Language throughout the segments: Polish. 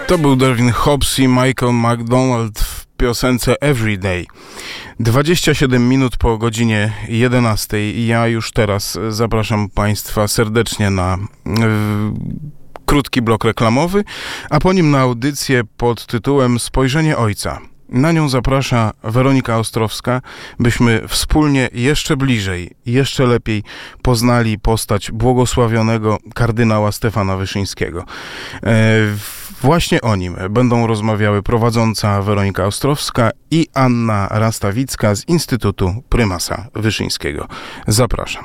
To był Darwin Hobbs i Michael McDonald w piosence Everyday. 27 minut po godzinie 11. Ja już teraz zapraszam Państwa serdecznie na krótki blok reklamowy, a po nim na audycję pod tytułem Spojrzenie Ojca. Na nią zaprasza Weronika Ostrowska, byśmy wspólnie jeszcze bliżej, jeszcze lepiej poznali postać błogosławionego kardynała Stefana Wyszyńskiego. Właśnie o nim będą rozmawiały prowadząca Weronika Ostrowska i Anna Rastawicka z Instytutu Prymasa Wyszyńskiego. Zapraszam.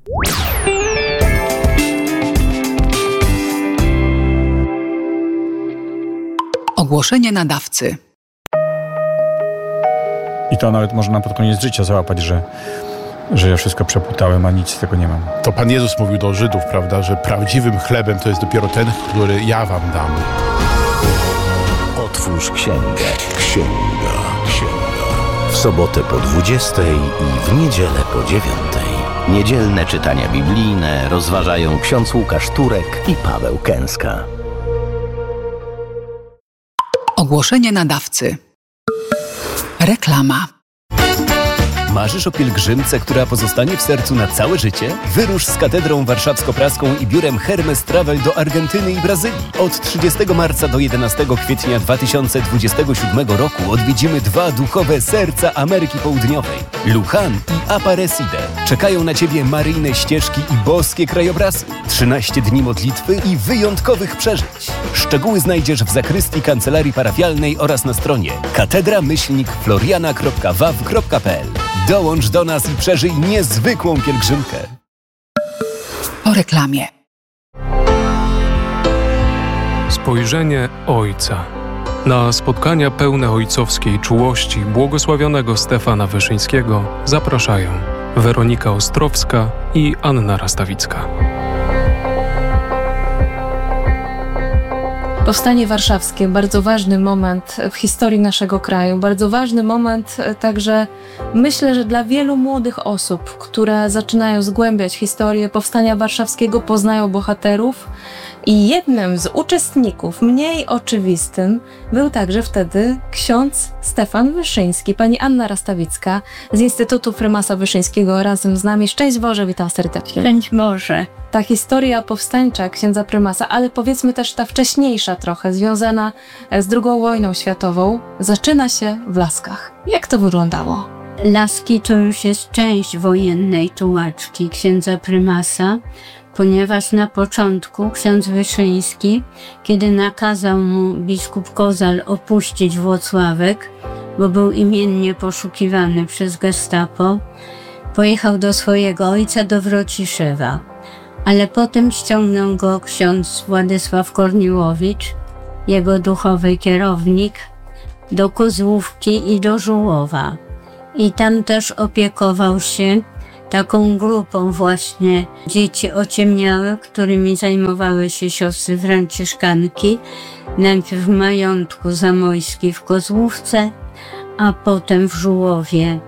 Ogłoszenie nadawcy. I to nawet można pod koniec życia załapać, że ja wszystko przepłutałem, a nic z tego nie mam. To Pan Jezus mówił do Żydów, prawda, że prawdziwym chlebem to jest dopiero ten, który ja wam dam. Otwórz księgę. Księga. W sobotę po 20 i w niedzielę po 9. Niedzielne czytania biblijne rozważają ksiądz Łukasz Turek i Paweł Kęska. Ogłoszenie nadawcy. Reklama. Marzysz o pielgrzymce, która pozostanie w sercu na całe życie? Wyrusz z Katedrą Warszawsko-Praską i biurem Hermes Travel do Argentyny i Brazylii. Od 30 marca do 11 kwietnia 2027 roku odwiedzimy 2 duchowe serca Ameryki Południowej. Luján i Aparecida. Czekają na Ciebie maryjne ścieżki i boskie krajobrazy. 13 dni modlitwy i wyjątkowych przeżyć. Szczegóły znajdziesz w zakrystii kancelarii parafialnej oraz na stronie katedra-floriana.waw.pl. Dołącz do nas i przeżyj niezwykłą pielgrzymkę. Po reklamie. Spojrzenie Ojca. Na spotkania pełne ojcowskiej czułości błogosławionego Stefana Wyszyńskiego zapraszają Weronika Ostrowska i Anna Rastawicka. Powstanie warszawskie, bardzo ważny moment w historii naszego kraju, bardzo ważny moment także myślę, że dla wielu młodych osób, które zaczynają zgłębiać historię Powstania Warszawskiego, poznają bohaterów i jednym z uczestników, mniej oczywistym, był także wtedy ksiądz Stefan Wyszyński. Pani Anna Rastawicka z Instytutu Prymasa Wyszyńskiego razem z nami. Szczęść Boże, witam serdecznie. Szczęść Boże. Ta historia powstańcza księdza prymasa, ale powiedzmy też ta wcześniejsza trochę, związana z II wojną światową, zaczyna się w Laskach. Jak to wyglądało? Laski to już jest część wojennej tułaczki księdza prymasa, ponieważ na początku ksiądz Wyszyński, kiedy nakazał mu biskup Kozal opuścić Włocławek, bo był imiennie poszukiwany przez gestapo, pojechał do swojego ojca do Wrociszewa. Ale potem ściągnął go ksiądz Władysław Korniłowicz, jego duchowy kierownik, do Kozłówki i do Żułowa. I tam też opiekował się taką grupą właśnie dzieci ociemniałych, którymi zajmowały się siostry franciszkanki, najpierw w majątku Zamojski w Kozłówce, a potem w Żułowie,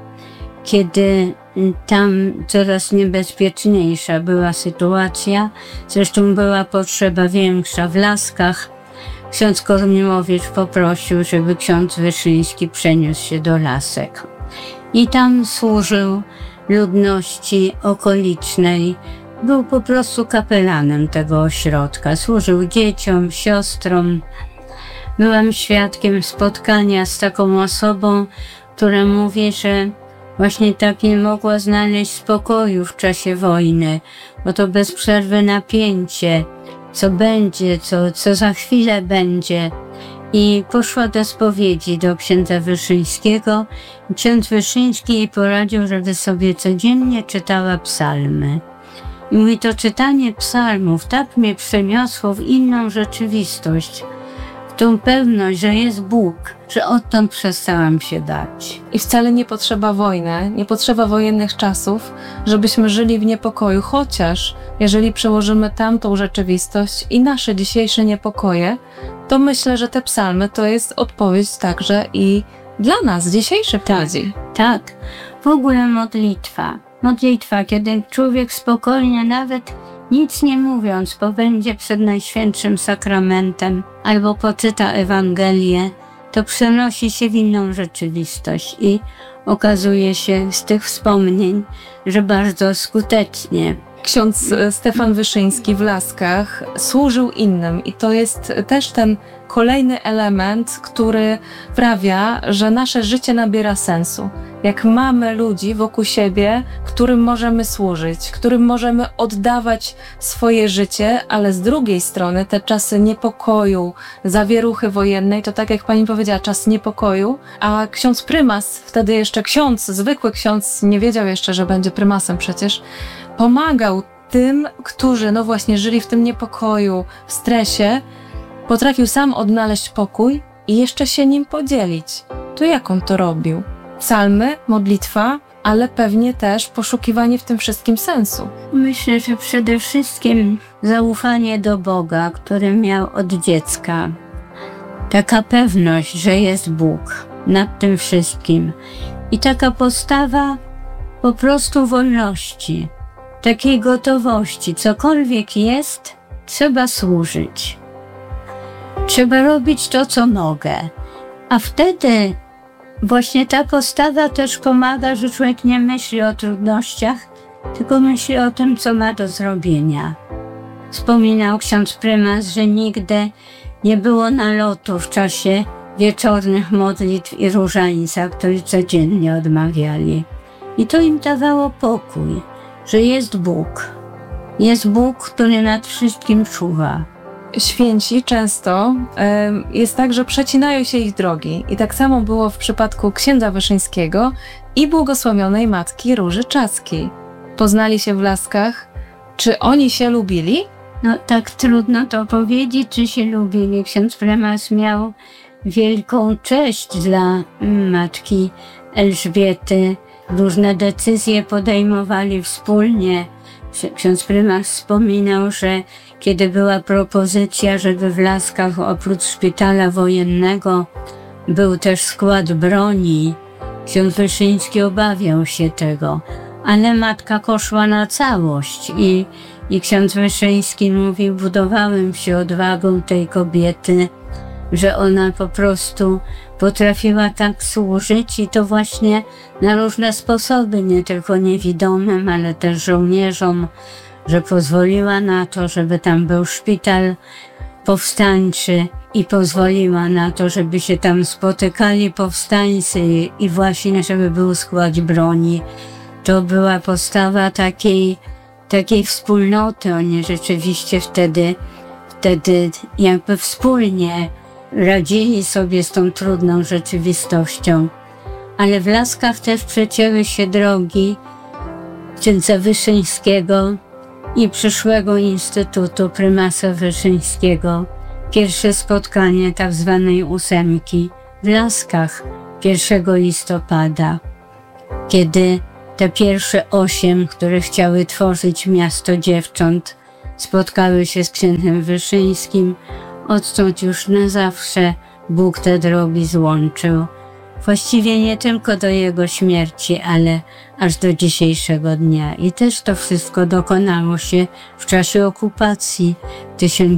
kiedy tam coraz niebezpieczniejsza była sytuacja, zresztą była potrzeba większa w Laskach. Ksiądz Korniłowicz poprosił, żeby ksiądz Wyszyński przeniósł się do Lasek. I tam służył ludności okolicznej. Był po prostu kapelanem tego ośrodka. Służył dzieciom, siostrom. Byłam świadkiem spotkania z taką osobą, która mówi, że właśnie tak nie mogła znaleźć spokoju w czasie wojny, bo to bez przerwy napięcie, co będzie, co za chwilę będzie. I poszła do spowiedzi do księdza Wyszyńskiego. Ksiądz Wyszyński jej poradził, żeby sobie codziennie czytała psalmy. I mówi, to czytanie psalmów tak mnie przeniosło w inną rzeczywistość, w tą pewność, że jest Bóg, że odtąd przestałam się bać. I wcale nie potrzeba wojny, nie potrzeba wojennych czasów, żebyśmy żyli w niepokoju, chociaż jeżeli przełożymy tamtą rzeczywistość i nasze dzisiejsze niepokoje, to myślę, że te psalmy to jest odpowiedź także i dla nas, dzisiejszych ludzi. Tak, w ogóle modlitwa, kiedy człowiek spokojnie nawet nic nie mówiąc, pobędzie przed Najświętszym Sakramentem albo poczyta Ewangelię, to przenosi się w inną rzeczywistość i okazuje się z tych wspomnień, że bardzo skutecznie. Ksiądz Stefan Wyszyński w Laskach służył innym i to jest też ten kolejny element, który sprawia, że nasze życie nabiera sensu. Jak mamy ludzi wokół siebie, którym możemy służyć, którym możemy oddawać swoje życie, ale z drugiej strony te czasy niepokoju, zawieruchy wojennej, to tak jak pani powiedziała, czas niepokoju, a ksiądz prymas, wtedy jeszcze ksiądz, zwykły ksiądz, nie wiedział jeszcze, że będzie prymasem przecież, pomagał tym, którzy no właśnie żyli w tym niepokoju, w stresie, potrafił sam odnaleźć pokój i jeszcze się nim podzielić. To jak on to robił? Psalmy, modlitwa, ale pewnie też poszukiwanie w tym wszystkim sensu. Myślę, że przede wszystkim zaufanie do Boga, które miał od dziecka. Taka pewność, że jest Bóg nad tym wszystkim. I taka postawa po prostu wolności, takiej gotowości. Cokolwiek jest, trzeba służyć. Trzeba robić to, co mogę. A wtedy właśnie ta postawa też pomaga, że człowiek nie myśli o trudnościach, tylko myśli o tym, co ma do zrobienia. Wspominał ksiądz prymas, że nigdy nie było nalotu w czasie wieczornych modlitw i różańca, który codziennie odmawiali. I to im dawało pokój, że jest Bóg. Jest Bóg, który nad wszystkim czuwa. Święci często jest tak, że przecinają się ich drogi. I tak samo było w przypadku księdza Wyszyńskiego i błogosławionej matki Róży Czaskiej. Poznali się w Laskach. Czy oni się lubili? No tak trudno to powiedzieć, czy się lubili. Ksiądz prymas miał wielką cześć dla matki Elżbiety. Różne decyzje podejmowali wspólnie. Ksiądz prymas wspominał, że kiedy była propozycja, żeby w Laskach oprócz szpitala wojennego był też skład broni, ksiądz Wyszyński obawiał się tego, ale matka poszła na całość i ksiądz Wyszyński mówił, budowałem się odwagą tej kobiety, że ona po prostu potrafiła tak służyć i to właśnie na różne sposoby, nie tylko niewidomym, ale też żołnierzom, że pozwoliła na to, żeby tam był szpital powstańczy i pozwoliła na to, żeby się tam spotykali powstańcy i właśnie, żeby był skład broni. To była postawa takiej wspólnoty. Oni rzeczywiście wtedy jakby wspólnie radzili sobie z tą trudną rzeczywistością. Ale w Laskach też przecięły się drogi księdza Wyszyńskiego i przyszłego Instytutu Prymasa Wyszyńskiego. Pierwsze spotkanie tak zwanej ósemki w Laskach 1 listopada, kiedy te pierwsze 8, które chciały tworzyć miasto dziewcząt, spotkały się z księdzem Wyszyńskim. Odtąd już na zawsze Bóg te drogi złączył. Właściwie nie tylko do jego śmierci, ale aż do dzisiejszego dnia. I też to wszystko dokonało się w czasie okupacji w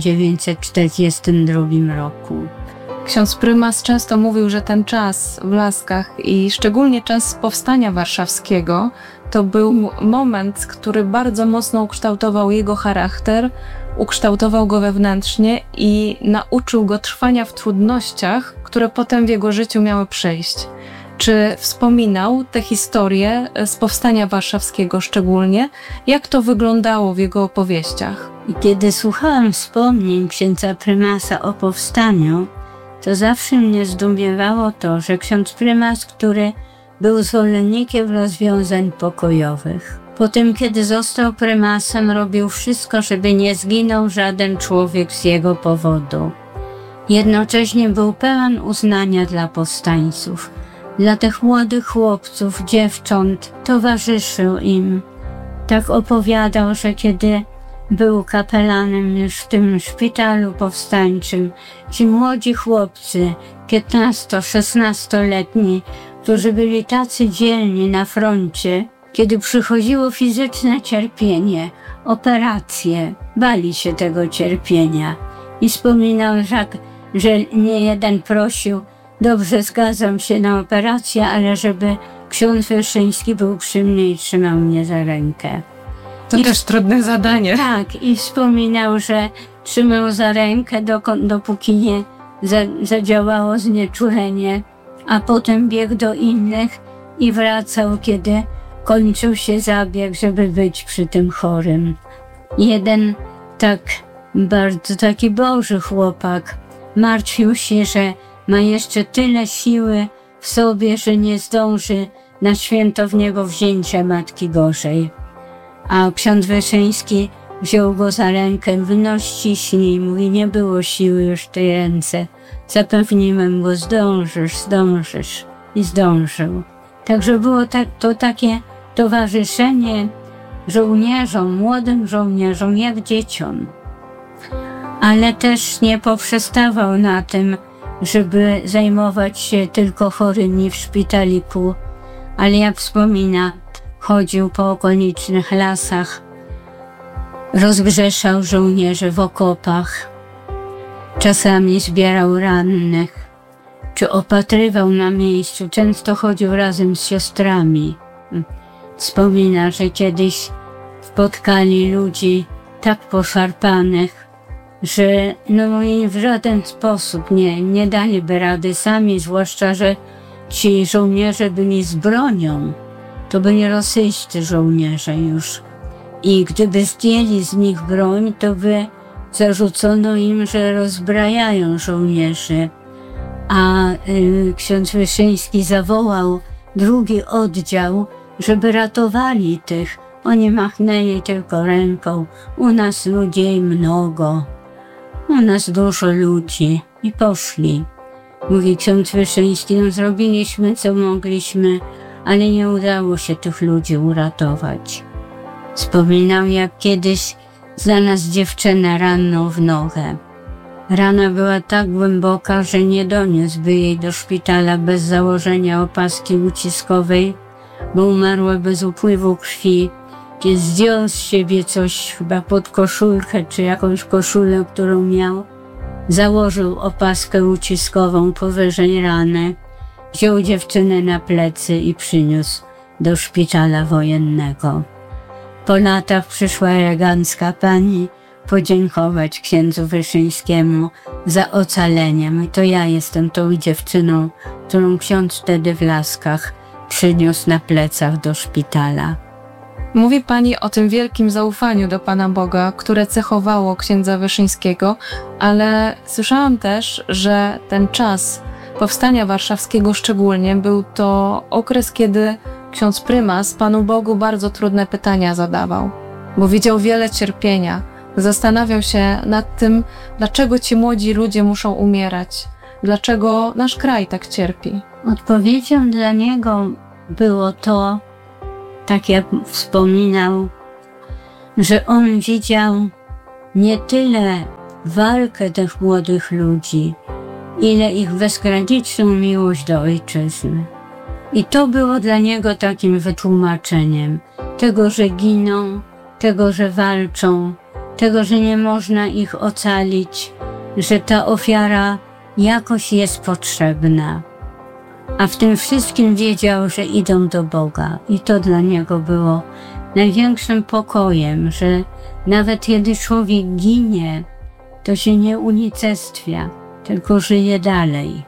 1942 roku. Ksiądz prymas często mówił, że ten czas w Laskach i szczególnie czas powstania warszawskiego to był moment, który bardzo mocno ukształtował jego charakter, ukształtował go wewnętrznie i nauczył go trwania w trudnościach, które potem w jego życiu miały przyjść. Czy wspominał te historie z powstania warszawskiego szczególnie? Jak to wyglądało w jego opowieściach? I kiedy słuchałam wspomnień księdza prymasa o powstaniu, to zawsze mnie zdumiewało to, że ksiądz prymas, który był zwolennikiem rozwiązań pokojowych, potem, kiedy został prymasem, robił wszystko, żeby nie zginął żaden człowiek z jego powodu. Jednocześnie był pełen uznania dla powstańców, dla tych młodych chłopców, dziewcząt, towarzyszył im. Tak opowiadał, że kiedy był kapelanem już w tym szpitalu powstańczym, ci młodzi chłopcy, 15-16-letni, którzy byli tacy dzielni na froncie, kiedy przychodziło fizyczne cierpienie, operację. Bali się tego cierpienia. I wspominał, że nie jeden prosił, dobrze, zgadzam się na operację, ale żeby ksiądz Wyszyński był przy mnie i trzymał mnie za rękę. To też trudne zadanie. Tak, i wspominał, że trzymał za rękę, dopóki nie zadziałało znieczulenie, a potem biegł do innych i wracał, kiedy kończył się zabieg, żeby być przy tym chorym. Jeden bardzo taki Boży chłopak martwił się, że ma jeszcze tyle siły w sobie, że nie zdąży na święto w niebowzięcia Matki Bożej. A ksiądz Wyszyński wziął go za rękę, wynoś ściśnij, mówi, nie było siły już w tej ręce. Zapewniłem go, zdążysz. I zdążył. Także było to takie towarzyszenie żołnierzom, młodym żołnierzom, jak dzieciom. Ale też nie poprzestawał na tym, żeby zajmować się tylko chorymi w szpitaliku, ale jak wspomina, chodził po okolicznych lasach, rozgrzeszał żołnierzy w okopach, czasami zbierał rannych, czy opatrywał na miejscu, często chodził razem z siostrami. Wspomina, że kiedyś spotkali ludzi tak poszarpanych, że i w żaden sposób nie daliby rady sami, zwłaszcza, że ci żołnierze byli z bronią. To byli rosyjscy żołnierze już. I gdyby zdjęli z nich broń, to by zarzucono im, że rozbrajają żołnierzy. A ksiądz Wyszyński zawołał drugi oddział, żeby ratowali tych. Oni machnęli tylko ręką. U nas ludzi mnogo. U nas dużo ludzi. I poszli. Mówi ksiądz Wyszyński, zrobiliśmy co mogliśmy, ale nie udało się tych ludzi uratować. Wspominał, jak kiedyś znalazł dziewczynę ranną w nogę. Rana była tak głęboka, że nie doniósłby jej do szpitala bez założenia opaski uciskowej, bo umarła bez upływu krwi. Więc zdjął z siebie coś chyba pod koszulkę, czy jakąś koszulę, którą miał. Założył opaskę uciskową powyżej rany, wziął dziewczynę na plecy i przyniósł do szpitala wojennego. Po latach przyszła elegancka pani podziękować księdzu Wyszyńskiemu za ocaleniem. I to ja jestem tą dziewczyną, którą ksiądz wtedy w Laskach przyniósł na plecach do szpitala. Mówi pani o tym wielkim zaufaniu do Pana Boga, które cechowało księdza Wyszyńskiego, ale słyszałam też, że ten czas powstania warszawskiego szczególnie był to okres, kiedy ksiądz prymas Panu Bogu bardzo trudne pytania zadawał, bo widział wiele cierpienia. Zastanawiał się nad tym, dlaczego ci młodzi ludzie muszą umierać, dlaczego nasz kraj tak cierpi. Odpowiedzią dla niego było to, tak jak wspominał, że on widział nie tyle walkę tych młodych ludzi, ile ich bezgraniczną miłość do ojczyzny. I to było dla niego takim wytłumaczeniem tego, że giną, tego, że walczą, tego, że nie można ich ocalić, że ta ofiara jakoś jest potrzebna. A w tym wszystkim wiedział, że idą do Boga. I to dla niego było największym pokojem, że nawet kiedy człowiek ginie, to się nie unicestwia, tylko żyje dalej.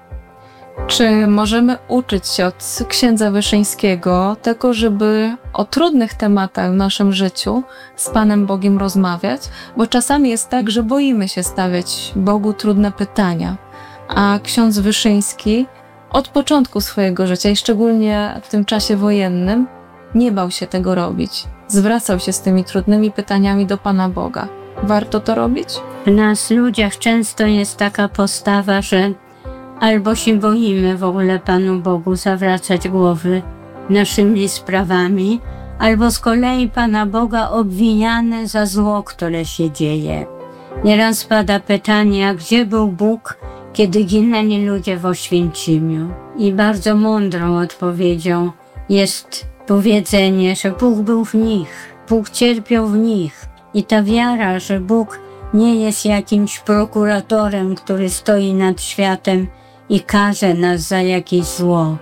Czy możemy uczyć się od księdza Wyszyńskiego tego, żeby o trudnych tematach w naszym życiu z Panem Bogiem rozmawiać? Bo czasami jest tak, że boimy się stawiać Bogu trudne pytania, a ksiądz Wyszyński od początku swojego życia i szczególnie w tym czasie wojennym nie bał się tego robić. Zwracał się z tymi trudnymi pytaniami do Pana Boga. Warto to robić? W nas ludziach często jest taka postawa, że albo się boimy w ogóle Panu Bogu zawracać głowy naszymi sprawami, albo z kolei Pana Boga obwiniane za zło, które się dzieje. Nieraz pada pytanie, a gdzie był Bóg, kiedy ginęli ludzie w Oświęcimiu? I bardzo mądrą odpowiedzią jest powiedzenie, że Bóg był w nich, Bóg cierpiał w nich. I ta wiara, że Bóg nie jest jakimś prokuratorem, który stoi nad światem i karze nas za jakieś zło.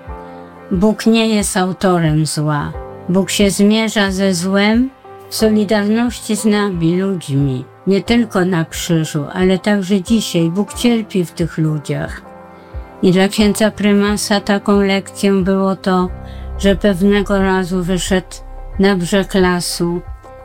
Bóg nie jest autorem zła. Bóg się zmierza ze złem w solidarności z nami, ludźmi. Nie tylko na krzyżu, ale także dzisiaj. Bóg cierpi w tych ludziach. I dla księdza prymasa taką lekcją było to, że pewnego razu wyszedł na brzeg lasu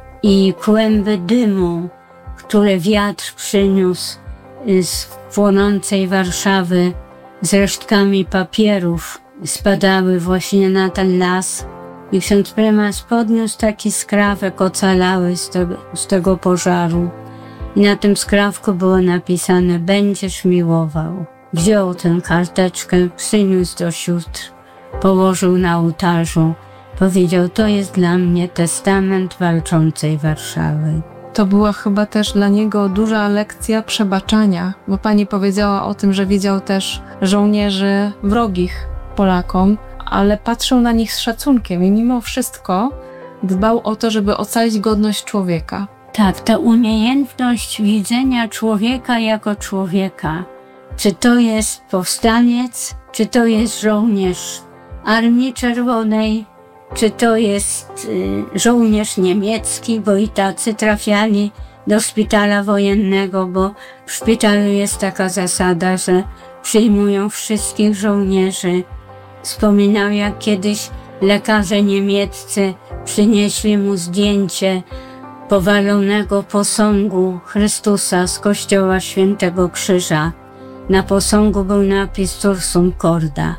i kłęby dymu, które wiatr przyniósł z płonącej Warszawy, z resztkami papierów, spadały właśnie na ten las. I ksiądz prymas podniósł taki skrawek ocalały z tego pożaru. I na tym skrawku było napisane: będziesz miłował. Wziął tę karteczkę, przyniósł do sióstr, położył na ołtarzu. Powiedział: to jest dla mnie testament walczącej Warszawy. To była chyba też dla niego duża lekcja przebaczania, bo pani powiedziała o tym, że widział też żołnierzy wrogich Polakom, ale patrzył na nich z szacunkiem i mimo wszystko dbał o to, żeby ocalić godność człowieka. Tak, ta umiejętność widzenia człowieka jako człowieka. Czy to jest powstaniec, czy to jest żołnierz Armii Czerwonej, czy to jest żołnierz niemiecki, bo i tacy trafiali do szpitala wojennego, bo w szpitalu jest taka zasada, że przyjmują wszystkich żołnierzy. Wspominał, jak kiedyś lekarze niemieccy przynieśli mu zdjęcie powalonego posągu Chrystusa z kościoła Świętego Krzyża. Na posągu był napis Sursum Corda.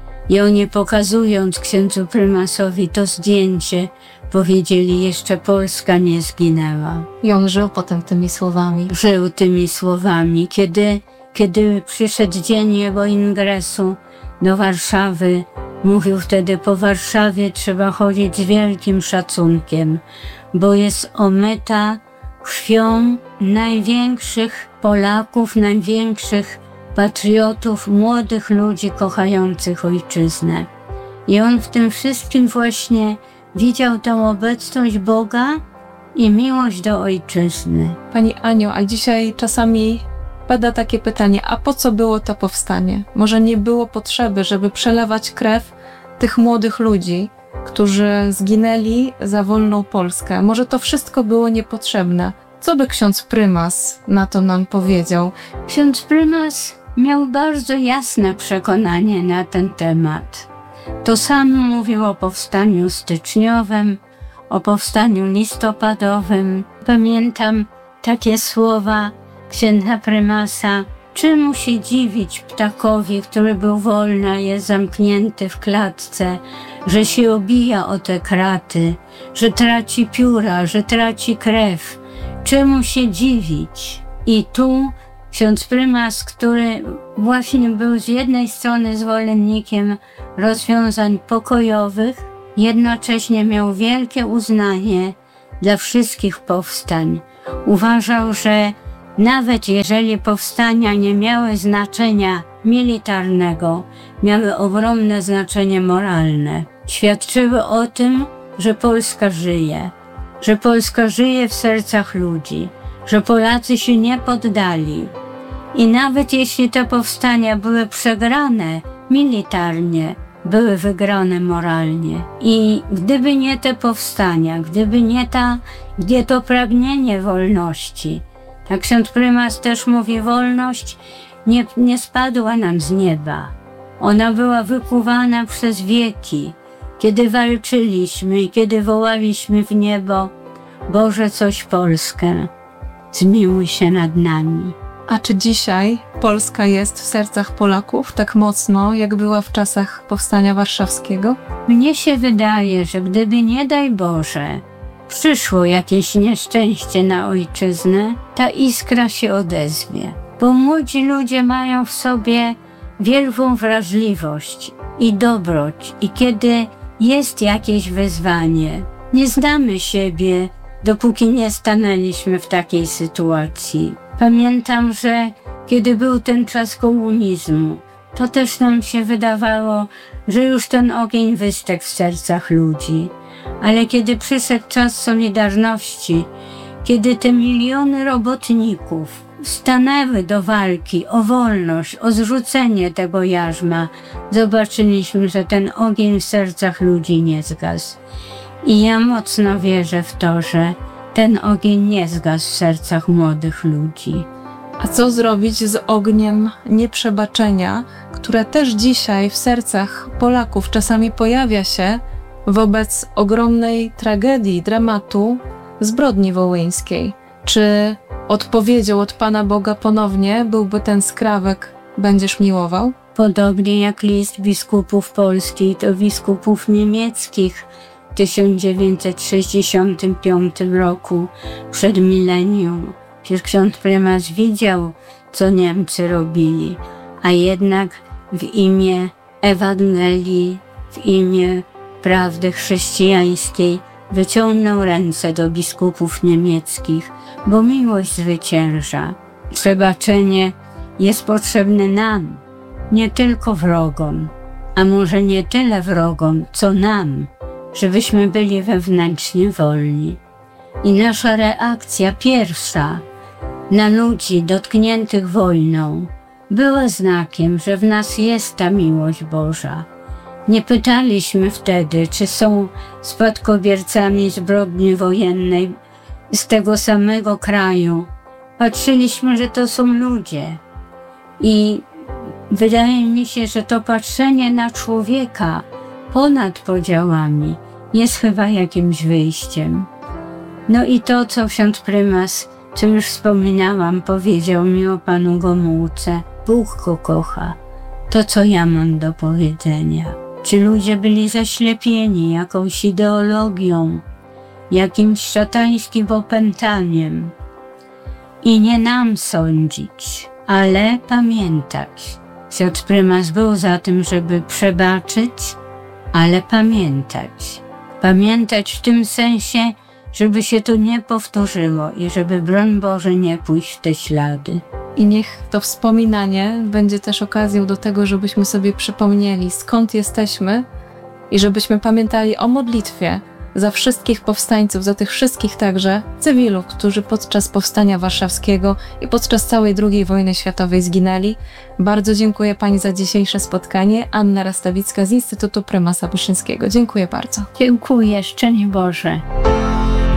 I oni, pokazując księdzu prymasowi to zdjęcie, powiedzieli: jeszcze Polska nie zginęła. I on żył potem tymi słowami. Żył tymi słowami. Kiedy przyszedł dzień jego ingresu do Warszawy, mówił wtedy: po Warszawie trzeba chodzić z wielkim szacunkiem, bo jest omyta krwią największych Polaków, największych patriotów, młodych ludzi kochających ojczyznę. I on w tym wszystkim właśnie widział tę obecność Boga i miłość do ojczyzny. Pani Aniu, a dzisiaj czasami pada takie pytanie: a po co było to powstanie? Może nie było potrzeby, żeby przelewać krew tych młodych ludzi, którzy zginęli za wolną Polskę. Może to wszystko było niepotrzebne. Co by ksiądz prymas na to nam powiedział? Ksiądz prymas miał bardzo jasne przekonanie na ten temat. To samo mówił o powstaniu styczniowym, o powstaniu listopadowym. Pamiętam takie słowa księdza prymasa: czemu się dziwić ptakowi, który był wolny, a jest zamknięty w klatce, że się obija o te kraty, że traci pióra, że traci krew. Czemu się dziwić? I tu ksiądz prymas, który właśnie był z jednej strony zwolennikiem rozwiązań pokojowych, jednocześnie miał wielkie uznanie dla wszystkich powstań. Uważał, że nawet jeżeli powstania nie miały znaczenia militarnego, miały ogromne znaczenie moralne. Świadczyły o tym, że Polska żyje, że Polska żyje w sercach ludzi, że Polacy się nie poddali. I nawet jeśli te powstania były przegrane militarnie, były wygrane moralnie. I gdyby nie te powstania, gdyby nie to pragnienie wolności, tak ksiądz prymas też mówi, wolność nie spadła nam z nieba. Ona była wykuwana przez wieki, kiedy walczyliśmy i kiedy wołaliśmy w niebo: Boże, coś Polskę, zmiłuj się nad nami. A czy dzisiaj Polska jest w sercach Polaków tak mocno, jak była w czasach Powstania Warszawskiego? Mnie się wydaje, że gdyby, nie daj Boże, przyszło jakieś nieszczęście na ojczyznę, ta iskra się odezwie. Bo młodzi ludzie mają w sobie wielką wrażliwość i dobroć. I kiedy jest jakieś wyzwanie, nie znamy siebie, dopóki nie stanęliśmy w takiej sytuacji. Pamiętam, że kiedy był ten czas komunizmu, to też nam się wydawało, że już ten ogień wystekł w sercach ludzi. Ale kiedy przyszedł czas Solidarności, kiedy te miliony robotników stanęły do walki o wolność, o zrzucenie tego jarzma, zobaczyliśmy, że ten ogień w sercach ludzi nie zgasł. I ja mocno wierzę w to, że ten ogień nie zgasł w sercach młodych ludzi. A co zrobić z ogniem nieprzebaczenia, które też dzisiaj w sercach Polaków czasami pojawia się wobec ogromnej tragedii, dramatu zbrodni wołyńskiej? Czy odpowiedzią od Pana Boga ponownie byłby ten skrawek „będziesz miłował”? Podobnie jak list biskupów polskich do biskupów niemieckich w 1965 roku, przed milenium. Przecież ksiądz prymas widział, co Niemcy robili, a jednak w imię Ewangelii, w imię prawdy chrześcijańskiej wyciągnął ręce do biskupów niemieckich, bo miłość zwycięża. Przebaczenie jest potrzebne nam, nie tylko wrogom, a może nie tyle wrogom, co nam, żebyśmy byli wewnętrznie wolni. I nasza reakcja pierwsza na ludzi dotkniętych wojną była znakiem, że w nas jest ta miłość Boża. Nie pytaliśmy wtedy, czy są spadkobiercami zbrodni wojennej z tego samego kraju. Patrzyliśmy, że to są ludzie. I wydaje mi się, że to patrzenie na człowieka ponad podziałami jest chyba jakimś wyjściem. No i to, co ksiądz prymas, co już wspominałam, powiedział mi o panu Gomułce. Bóg go kocha. To, co ja mam do powiedzenia. Czy ludzie byli zaślepieni jakąś ideologią, jakimś szatańskim opętaniem? I nie nam sądzić, ale pamiętać. Ksiądz prymas był za tym, żeby przebaczyć, ale pamiętać. Pamiętać w tym sensie, żeby się to nie powtórzyło i żeby, broń Boże, nie pójść w te ślady. I niech to wspominanie będzie też okazją do tego, żebyśmy sobie przypomnieli, skąd jesteśmy i żebyśmy pamiętali o modlitwie za wszystkich powstańców, za tych wszystkich także cywilów, którzy podczas Powstania Warszawskiego i podczas całej II wojny światowej zginęli. Bardzo dziękuję Pani za dzisiejsze spotkanie. Anna Rastawicka z Instytutu Prymasa Wyszyńskiego. Dziękuję bardzo. Dziękuję, szczęść Boże.